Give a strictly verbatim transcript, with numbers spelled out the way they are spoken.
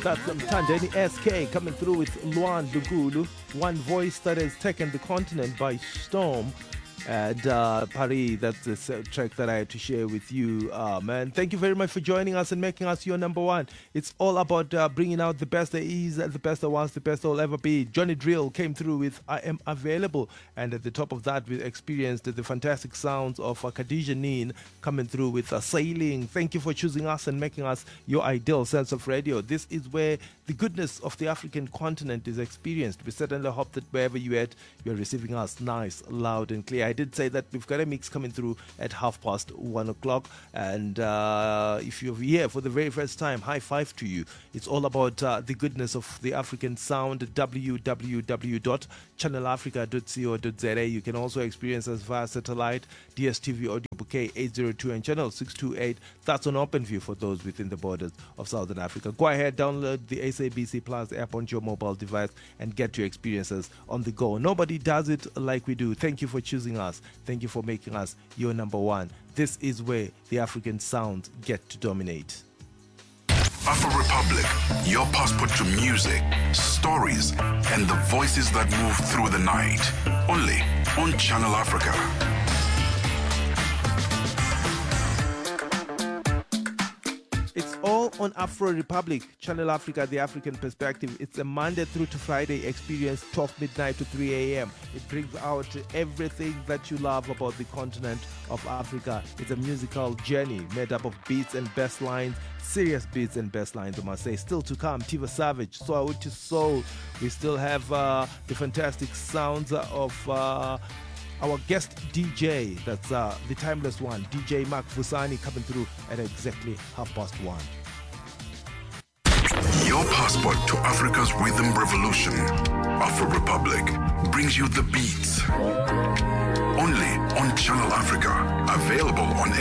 That's um, Tandeni S K coming through with Luan Lugulu, one voice that has taken the continent by storm. And uh, Paris, that's the track that I had to share with you, uh, man. Thank you very much for joining us and making us your number one. It's all about uh, bringing out the best there is, the best there was, the best there will ever be. Johnny Drill came through with I Am Available. And at the top of that, we experienced the fantastic sounds of uh, Khadija Neen coming through with uh, Sailing. Thank you for choosing us and making us your ideal sense of radio. This is where the goodness of the African continent is experienced. We certainly hope that wherever you're at, you're receiving us nice, loud and clear. I did say that we've got a mix coming through at half past one o'clock. And uh, if you're here for the very first time, high five to you. It's all about uh, the goodness of the African sound. w w w dot channel africa dot co dot z a. You can also experience us via satellite, D S T V audio bouquet eight oh two and channel six twenty-eight. That's on OpenView for those within the borders of Southern Africa. Go ahead, download the S A B C Plus app onto your mobile device and get your experiences on the go. Nobody does it like we do. Thank you for choosing us. Thank you for making us your number one. This is where the African sounds get to dominate. Afro Republic, your passport to music, stories, and the voices that move through the night. Only on Channel Africa. It's all on Afro Republic, Channel Africa, the African perspective. It's a Monday through to Friday experience, twelve midnight to three a.m. It brings out everything that you love about the continent of Africa. It's a musical journey made up of beats and best lines, serious beats and best lines, I must say. Still to come, Tiva Savage, Soul to Soul. We still have uh, the fantastic sounds of... Uh, our guest D J, that's uh, the timeless one, D J Mark Fusani, coming through at exactly half past one. Your passport to Africa's rhythm revolution. Afro Republic brings you the beats. Only on Channel Africa. Available on